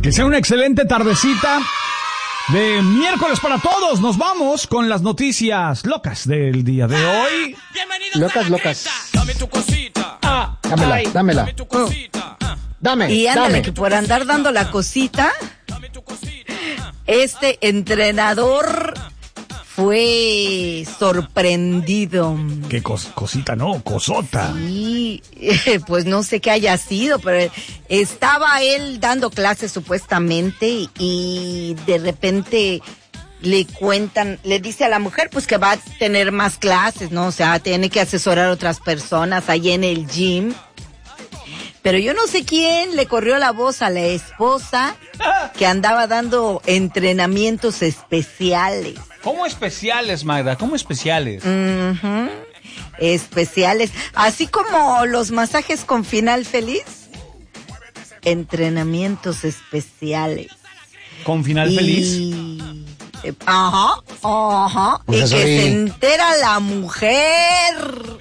Que sea una excelente tardecita de miércoles para todos. Nos vamos con las noticias locas del día de hoy. Locas. Dame tu cosita. Dámela. Dame. Y ándale, que por andar dando la cosita, este entrenador fue sorprendido. Qué cosita, no, cosota. Sí, pues no sé qué haya sido, pero estaba él dando clases supuestamente y de repente le dice a la mujer pues que va a tener más clases, ¿no? O sea, tiene que asesorar a otras personas ahí en el gym. Pero yo no sé quién le corrió la voz a la esposa que andaba dando entrenamientos especiales. ¿Cómo especiales, Magda? ¿Cómo especiales? Especiales. Así como los masajes con final feliz. Entrenamientos especiales. ¿Con final feliz? Ajá. Pues y que eso se entera la mujer.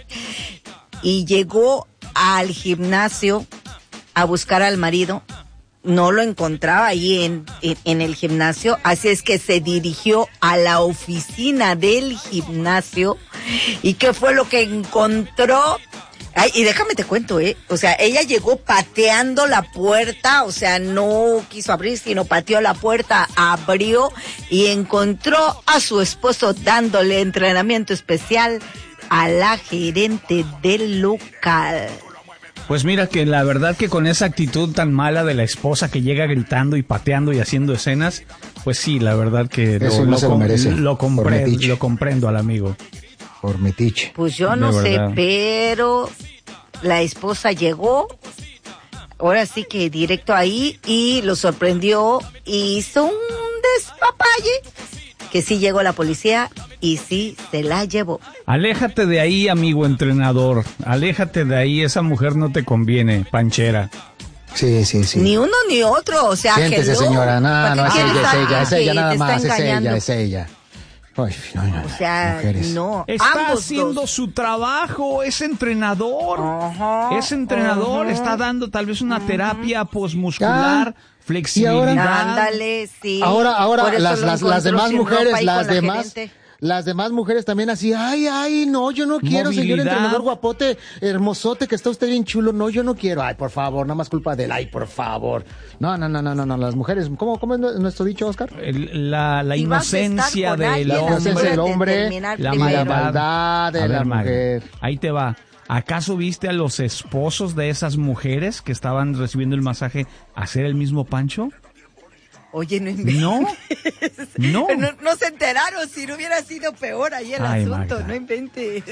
Y llegó al gimnasio a buscar al marido. No lo encontraba ahí en el gimnasio, así es que se dirigió a la oficina del gimnasio. ¿Y qué fue lo que encontró? Ay, y déjame te cuento, o sea, ella llegó pateando la puerta, o sea, no quiso abrir, sino pateó la puerta, abrió y encontró a su esposo dándole entrenamiento especial a la gerente del local. Pues mira que la verdad que con esa actitud tan mala de la esposa que llega gritando y pateando y haciendo escenas, pues sí, la verdad que eso no se lo merece. Lo comprendo al amigo. Por metiche. Pues yo no sé, verdad. pero la esposa llegó, ahora sí que directo ahí, y lo sorprendió, hizo un despapalle, que sí llegó la policía y sí se la llevó. Aléjate de ahí, amigo entrenador. Aléjate de ahí, esa mujer no te conviene, panchera. Sí. Ni uno ni otro, o sea, Siéntese, hello. señora. No, es ella nada Te está más, engañando. es ella. Ay, no, O sea, mujeres. no. Está ambos haciendo dos. su trabajo, es entrenador. Es entrenador, está dando tal vez una terapia posmuscular, flexibilidad. Ándale, sí. Ahora Por eso lo las encontró demás sin mujeres, ropa ahí con la gerente. las demás mujeres también así, ay, no, yo no quiero, señor Movilidad. entrenador guapote, hermosote, que está usted bien chulo, no, yo no quiero, ay, por favor, nada más culpa de él, ay, por favor. No, las mujeres, ¿cómo es nuestro dicho, Oscar? La Si vas a estar inocencia con del alguien, La inocencia hombre. del hombre, terminar La primero. maldad de A la ver, Magda, mujer. ahí te va. ¿Acaso viste a los esposos de esas mujeres que estaban recibiendo el masaje hacer el mismo pancho? Oye, no inventes. No. No se enteraron, si no hubiera sido peor ahí el Ay, asunto, Magda. no inventes.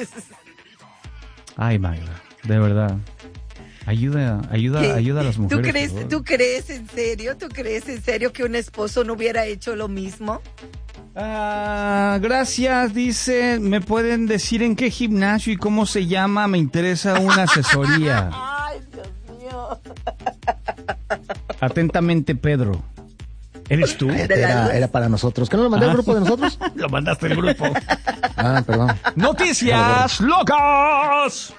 Ay, Magda, de verdad. Ayuda a las mujeres. ¿Tú crees en serio que un esposo no hubiera hecho lo mismo? Gracias, dice, ¿me pueden decir en qué gimnasio y cómo se llama? Me interesa una asesoría. Ay, Dios mío. Atentamente, Pedro. ¿Eres tú? Era para nosotros. ¿Qué no lo mandé al grupo de nosotros? Lo mandaste al grupo. Perdón. Noticias locas.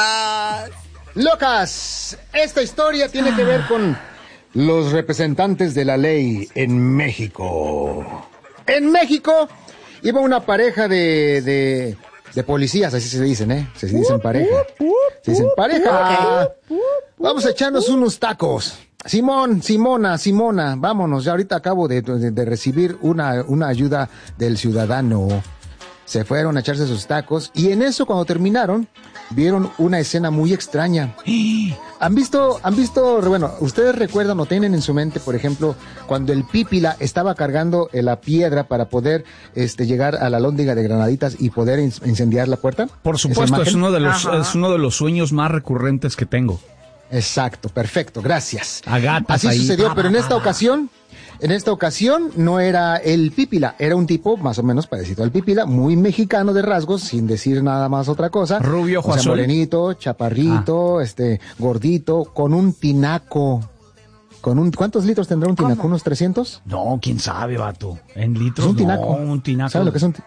Locas, esta historia tiene que ver con los representantes de la ley en México. En México iba una pareja de policías, así se dicen, Se dicen pareja. Se dicen pareja. Vamos a echarnos unos tacos. Simona, vámonos. Ya ahorita acabo de recibir una ayuda del ciudadano. Se fueron a echarse sus tacos y en eso cuando terminaron vieron una escena muy extraña. ¿Han visto, bueno, ustedes recuerdan o tienen en su mente, por ejemplo, cuando el Pípila estaba cargando la piedra para poder llegar a la Lóndiga de Granaditas y poder incendiar la puerta? Por supuesto, es uno de los sueños más recurrentes que tengo. Exacto, perfecto, gracias. Agatas Así ahí. sucedió, pero en esta ocasión no era el Pípila, era un tipo más o menos parecido al Pípila, muy mexicano de rasgos, sin decir nada más otra cosa. Rubio, o sea, azul. morenito, chaparrito, gordito, con un tinaco. ¿Cuántos litros tendrá un tinaco? ¿Unos 300? No, quién sabe, vato. En litros, Es un tinaco. no, un tinaco. ¿Sabe lo que es un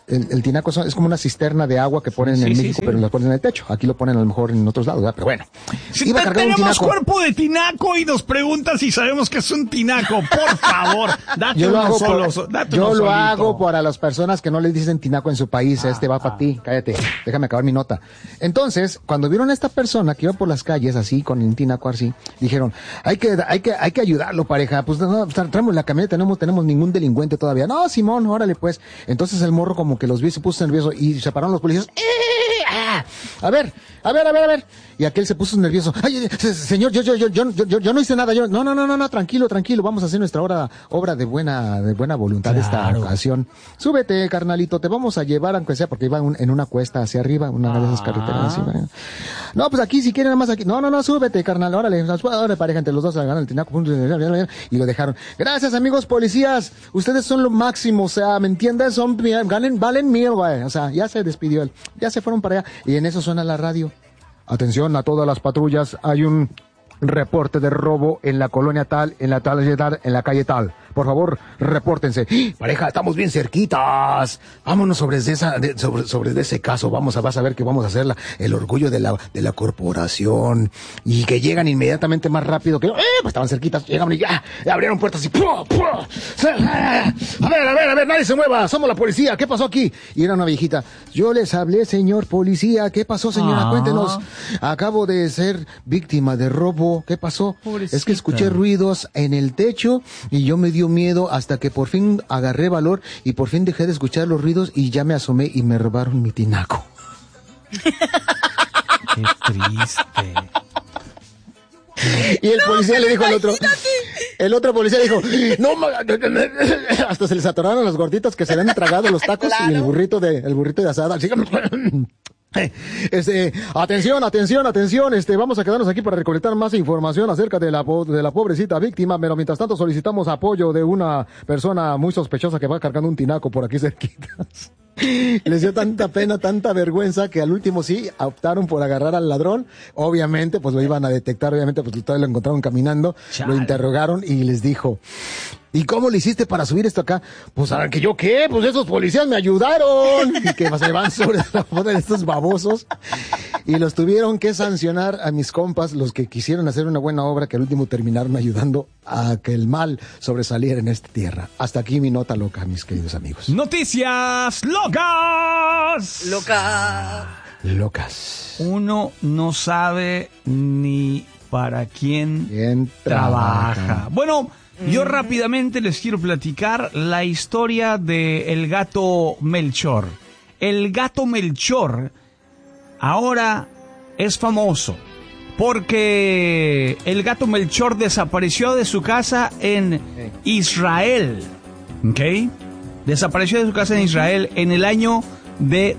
el tinaco es como una cisterna de agua que ponen en México, pero la ponen en el techo. Aquí lo ponen a lo mejor en otros lados, ¿verdad? Pero bueno. Si tenemos cuerpo de tinaco y nos preguntan si sabemos que es un tinaco, por favor, date uno solo. Yo lo hago para las personas que no les dicen tinaco en su país. Va para ti. Cállate. Déjame acabar mi nota. Entonces, cuando vieron a esta persona que iba por las calles así, con el tinaco así, dijeron, hay que ayudarlo, pareja. Pues no, traemos la camioneta, no tenemos ningún delincuente todavía. No, Simón, órale pues. Entonces el morro como que los vio y se puso nervioso y se pararon los policías. A ver. Y aquel se puso nervioso. Ay, señor, yo no hice nada. No, tranquilo. Vamos a hacer nuestra obra de buena voluntad esta ocasión. Súbete, carnalito, te vamos a llevar, aunque sea, porque iba en una cuesta hacia arriba, una de esas carreteras así. No, pues aquí, si quieren, nada más aquí. No, súbete, carnal, órale, pareja, entre los dos agarran el tinaco, y lo dejaron. Gracias, amigos policías, ustedes son lo máximo, o sea, ¿me entiendes? Valen mil, güey. O sea, ya se despidió él, ya se fueron para allá, y en eso suena la radio. Atención a todas las patrullas, hay un reporte de robo en la colonia tal, en la calle tal. Por favor, repórtense. Pareja, estamos bien cerquitas. Vámonos sobre ese caso. Vas a ver que vamos a hacer el orgullo de la corporación. Y que llegan inmediatamente más rápido que... pues estaban cerquitas. Llegaron y ya abrieron puertas y... A ver, nadie se mueva. Somos la policía. ¿Qué pasó aquí? Y era una viejita. Yo les hablé, señor policía. ¿Qué pasó, señora? Cuéntenos. Acabo de ser víctima de robo. ¿Qué pasó? Pobrecita. Es que escuché ruidos en el techo y yo me dio miedo hasta que por fin agarré valor y por fin dejé de escuchar los ruidos y ya me asomé y me robaron mi tinaco. Qué triste. Y el policía le dijo al otro, el otro policía dijo, no, hasta se les atoraron las gorditas que se le han tragado los tacos. Claro. Y el burrito de asada. Así, atención, vamos a quedarnos aquí para recolectar más información acerca de la pobrecita víctima, pero mientras tanto solicitamos apoyo de una persona muy sospechosa que va cargando un tinaco por aquí cerquita. Les dio tanta pena, tanta vergüenza que al último sí optaron por agarrar al ladrón. Obviamente, pues lo iban a detectar, obviamente, pues todavía lo encontraron caminando, lo interrogaron y les dijo, ¿y cómo le hiciste para subir esto acá? Pues, ¿que yo qué? Pues esos policías me ayudaron. Y que se van sobre la foto de estos babosos. Y los tuvieron que sancionar a mis compas, los que quisieron hacer una buena obra, que al último terminaron ayudando a que el mal sobresaliera en esta tierra. Hasta aquí mi nota loca, mis queridos amigos. Noticias locas. Locas. Uno no sabe ni para quién trabaja. Bueno, yo rápidamente les quiero platicar la historia del gato Melchor. El gato Melchor ahora es famoso porque el gato Melchor desapareció de su casa en Israel. ¿Ok? Desapareció de su casa en Israel en el año de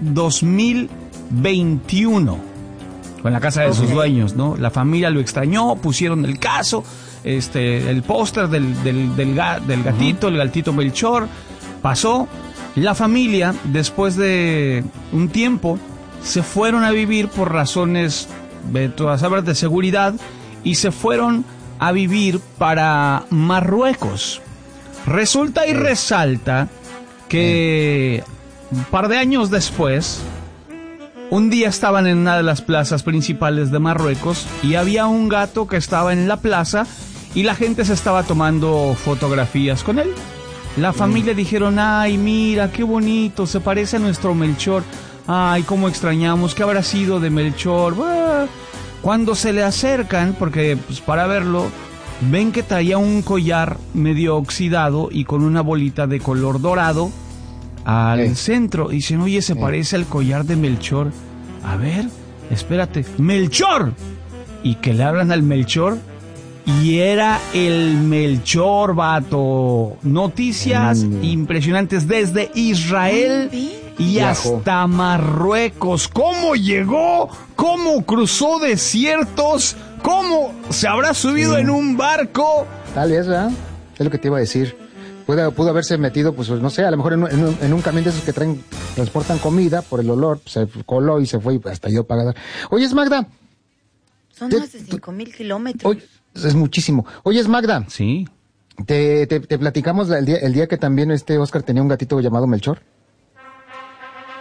2021. Con la casa de sus dueños, ¿no? La familia lo extrañó, pusieron el caso, el póster del gatito, el gatito Melchor. Pasó. La familia, después de un tiempo, se fueron a vivir por razones de seguridad y se fueron a vivir para Marruecos. Resulta y resalta que un par de años después, un día estaban en una de las plazas principales de Marruecos y había un gato que estaba en la plaza y la gente se estaba tomando fotografías con él. La familia dijeron, ay, mira, qué bonito, se parece a nuestro Melchor. Ay, cómo extrañamos, ¿qué habrá sido de Melchor? Cuando se le acercan, porque pues, para verlo, ven que traía un collar medio oxidado y con una bolita de color dorado al centro. Y dicen, oye, se parece al collar de Melchor. A ver, espérate, ¡Melchor! Y que le hablan al Melchor. Y era el Melchor, vato. Noticias impresionantes desde Israel y hasta Marruecos. ¿Cómo llegó? ¿Cómo cruzó desiertos? ¿Cómo se habrá subido en un barco? Tal vez, ¿verdad? Es lo que te iba a decir. Pudo haberse metido, pues no sé, a lo mejor en un camión de esos que transportan comida por el olor, se coló y se fue y hasta yo pagada. Oye, Magda. Son más de 5,000 kilómetros. Oye, es muchísimo. Oye, Magda. Sí. ¿Te platicamos el día que también Oscar tenía un gatito llamado Melchor?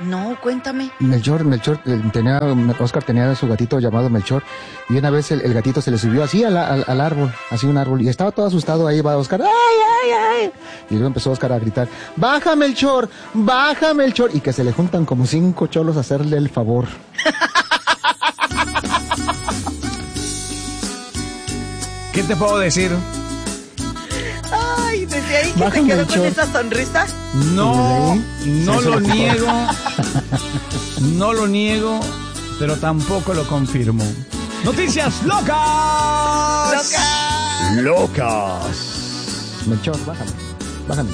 No, cuéntame. Oscar tenía su gatito llamado Melchor, y una vez el gatito se le subió así al árbol, así un árbol, y estaba todo asustado, ahí va Oscar, ¡ay, ay, ay! Y luego empezó Oscar a gritar, ¡baja Melchor! Y que se le juntan como 5 cholos a hacerle el favor. ¿Qué te puedo decir? Ay, desde ahí que Baja, se quedó Melchor. con esa sonrisa. No Sí, lo niego. No lo niego, pero tampoco lo confirmo. ¡Noticias locas! ¡Loca! ¡Locas! Melchor, bájame.